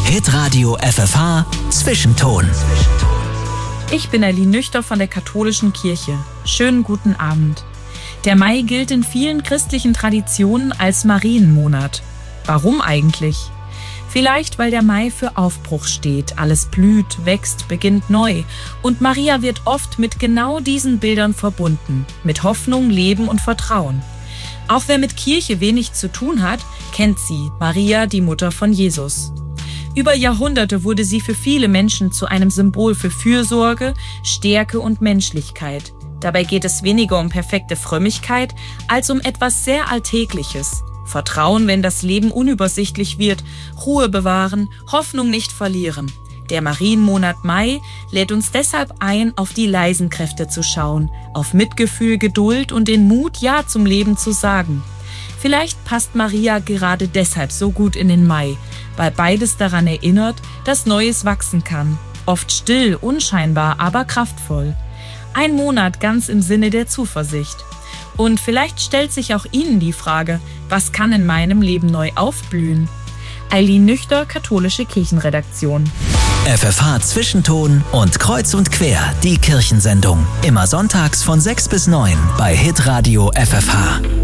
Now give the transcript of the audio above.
Hitradio FFH Zwischenton. Ich bin Aline Nüchter von der Katholischen Kirche. Schönen guten Abend. Der Mai gilt in vielen christlichen Traditionen als Marienmonat. Warum eigentlich? Vielleicht, weil der Mai für Aufbruch steht. Alles blüht, wächst, beginnt neu. Und Maria wird oft mit genau diesen Bildern verbunden. Mit Hoffnung, Leben und Vertrauen. Auch wer mit Kirche wenig zu tun hat, kennt sie, Maria, die Mutter von Jesus. Über Jahrhunderte wurde sie für viele Menschen zu einem Symbol für Fürsorge, Stärke und Menschlichkeit. Dabei geht es weniger um perfekte Frömmigkeit, als um etwas sehr Alltägliches. Vertrauen, wenn das Leben unübersichtlich wird, Ruhe bewahren, Hoffnung nicht verlieren. Der Marienmonat Mai lädt uns deshalb ein, auf die leisen Kräfte zu schauen, auf Mitgefühl, Geduld und den Mut, Ja zum Leben zu sagen. Vielleicht passt Maria gerade deshalb so gut in den Mai, weil beides daran erinnert, dass Neues wachsen kann. Oft still, unscheinbar, aber kraftvoll. Ein Monat ganz im Sinne der Zuversicht. Und vielleicht stellt sich auch Ihnen die Frage, was kann in meinem Leben neu aufblühen? Aline Nüchter, Katholische Kirchenredaktion. FFH Zwischenton und Kreuz und Quer, die Kirchensendung. Immer sonntags von 6 bis 9 bei Hitradio FFH.